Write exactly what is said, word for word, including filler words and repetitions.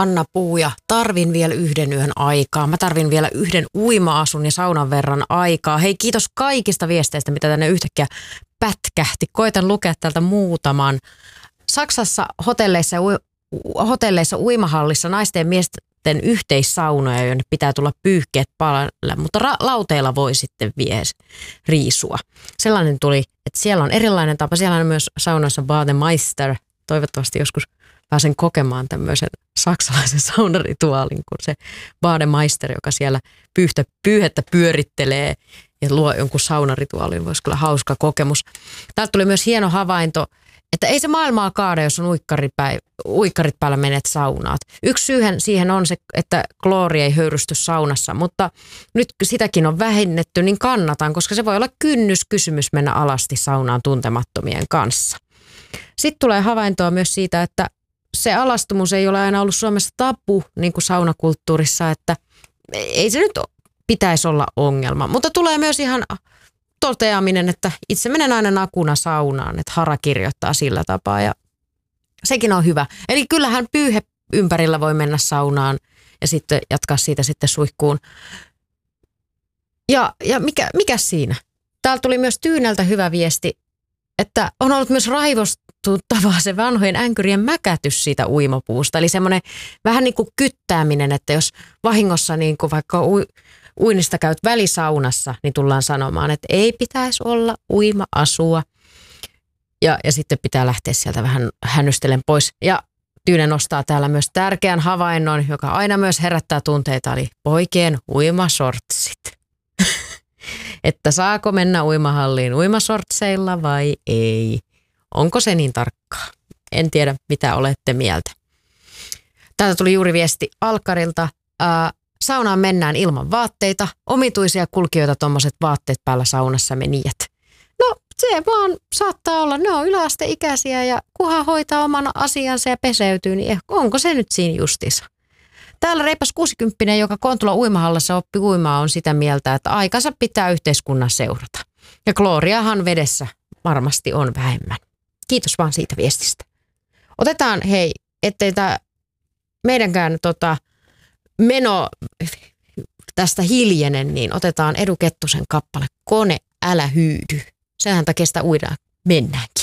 Anna Puuja, tarvin vielä yhden yön aikaa. Mä tarvin vielä yhden uima-asun ja saunan verran aikaa. Hei, kiitos kaikista viesteistä, mitä tänne yhtäkkiä pätkähti. Koitan lukea täältä muutaman. Saksassa hotelleissa, hotelleissa uimahallissa naisten ja miesten yhteissaunoja, jonne pitää tulla pyyhkeet palalle, mutta ra- lauteilla voi sitten vie riisua. Sellainen tuli, että siellä on erilainen tapa. Siellä on myös saunassa Bademeister. Toivottavasti joskus pääsen kokemaan tämmöisen saksalaisen saunarituaalin kuin se Bademeister, joka siellä pyyhtä, pyyhettä pyörittelee ja luo jonkun saunarituaalin. Voisi kyllä hauska kokemus. Täältä tuli myös hieno havainto, että ei se maailmaa kaada, jos on uikkarit päällä menet saunaat. Yksi syyhän siihen on se, että kloori ei höyrysty saunassa, mutta nyt sitäkin on vähennetty, niin kannatan, koska se voi olla kynnyskysymys mennä alasti saunaan tuntemattomien kanssa. Sitten tulee havaintoa myös siitä, että se alastumus ei ole aina ollut Suomessa tabu, niin kuin saunakulttuurissa, että ei se nyt pitäisi olla ongelma. Mutta tulee myös ihan toteaminen, että itse menen aina nakuna saunaan, että Hara kirjoittaa sillä tapaa ja sekin on hyvä. Eli kyllähän pyyhe ympärillä voi mennä saunaan ja sitten jatkaa siitä sitten suihkuun. Ja, ja mikä, mikä siinä? Täällä tuli myös Tyyneltä hyvä viesti, että on ollut myös raivostuttavaa se vanhojen änkyrien mäkätys siitä uimapuusta. Eli semmoinen vähän niin kuin kyttääminen, että jos vahingossa niin kuin vaikka u, uinnista käyt välisaunassa, niin tullaan sanomaan, että ei pitäisi olla uima-asua. Ja, ja sitten pitää lähteä sieltä vähän hännystellen pois. Ja Tyyne nostaa täällä myös tärkeän havainnon, joka aina myös herättää tunteita, eli poikien uimasortsit. Että saako mennä uimahalliin uimasortseilla vai ei? Onko se niin tarkkaa? En tiedä, mitä olette mieltä. Täältä tuli juuri viesti Alkkarilta. Ää, saunaan mennään ilman vaatteita. Omituisia kulkijoita tuommoiset vaatteet päällä saunassa menijät. No se vaan saattaa olla. Ne on yläasteikäisiä ja kunhan hoitaa oman asiansa ja peseytyy, niin onko se nyt siinä justiinsa? Täällä reipas kuusikymppinen, joka Kontula uimahallassa oppi uimaa, on sitä mieltä, että aikansa pitää yhteiskunnan seurata. Ja klooriahan vedessä varmasti on vähemmän. Kiitos vaan siitä viestistä. Otetaan, hei, ettei tämä meidänkään tota, meno tästä hiljenen, niin otetaan Edu Kettusen kappale Kone, älä hyydy. Sehän takia sitä uidaan mennäänkin.